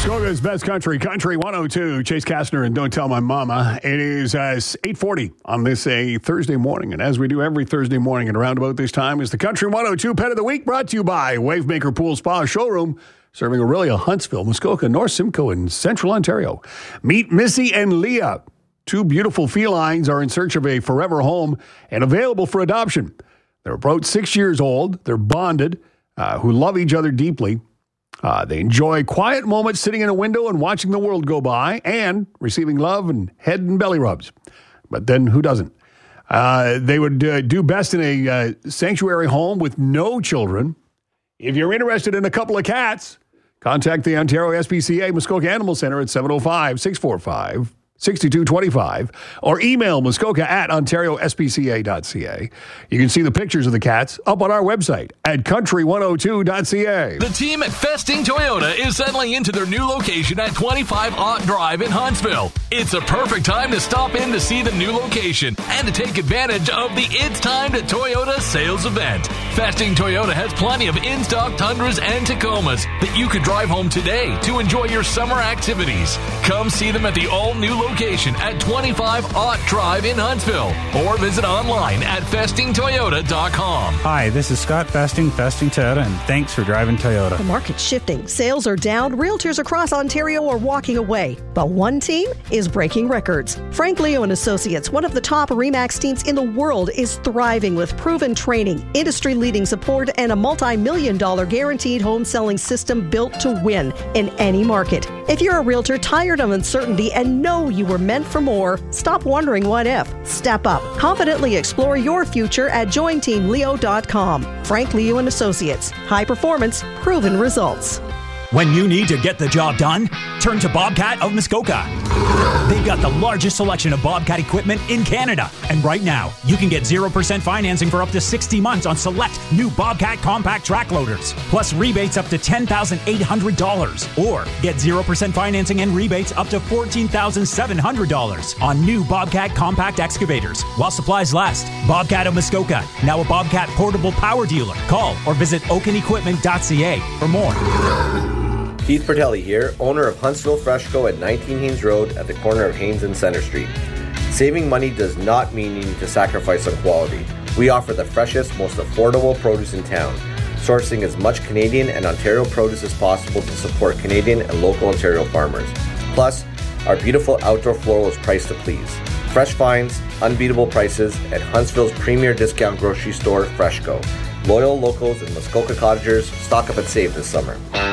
Muskoka's best country, Country 102. Chase Kastner and Don't Tell My Mama. It is 8:40 on this a Thursday morning. And as we do every Thursday morning at around about this time is the Country 102 Pet of the Week, brought to you by Wavemaker Pool Spa Showroom, serving Aurelia, Huntsville, Muskoka, North Simcoe, and Central Ontario. Meet Missy and Leah. Two beautiful felines are in search of a forever home and available for adoption. They're about 6 years old. They're bonded, who love each other deeply. They enjoy quiet moments sitting in a window and watching the world go by and receiving love and head and belly rubs. But then who doesn't? They would do best in a sanctuary home with no children. If you're interested in a couple of cats, contact the Ontario SPCA Muskoka Animal Center at 705-645-6225 or email muskoka@ontariospca.ca. You can see the pictures of the cats up on our website at country102.ca. The team at Festing Toyota is settling into their new location at 25 Ott Drive in Huntsville. It's a perfect time to stop in to see the new location and to take advantage of the It's Time to Toyota sales event. Festing Toyota has plenty of in-stock Tundras and Tacomas that you could drive home today to enjoy your summer activities. Come see them at the all-new location at 25 Ott Drive in Huntsville or visit online at festingtoyota.com. Hi, this is Scott Festing Toyota, and thanks for driving Toyota. The market's shifting. Sales are down. Realtors across Ontario are walking away. But one team is breaking records. Frank Leo and Associates, one of the top RE/MAX teams in the world, is thriving with proven training, industry-leading support, and a multi-million-dollar guaranteed home selling system built to win in any market. If you're a realtor tired of uncertainty and know you were meant for more, stop wondering what if. Step up. Confidently explore your future at jointeamleo.com. Frank Leo and Associates. High performance, proven results. When you need to get the job done, turn to Bobcat of Muskoka. They've got the largest selection of Bobcat equipment in Canada. And right now, you can get 0% financing for up to 60 months on select new Bobcat compact track loaders, plus rebates up to $10,800. Or get 0% financing and rebates up to $14,700 on new Bobcat compact excavators while supplies last. Bobcat of Muskoka, now a Bobcat portable power dealer. Call or visit oakenequipment.ca for more. Keith Bertelli here, owner of Huntsville Freshco at 19 Haynes Road at the corner of Haynes and Center Street. Saving money does not mean you need to sacrifice on quality. We offer the freshest, most affordable produce in town, sourcing as much Canadian and Ontario produce as possible to support Canadian and local Ontario farmers. Plus, our beautiful outdoor floral is priced to please. Fresh finds, unbeatable prices at Huntsville's premier discount grocery store, Freshco. Loyal locals and Muskoka cottagers, stock up and save this summer.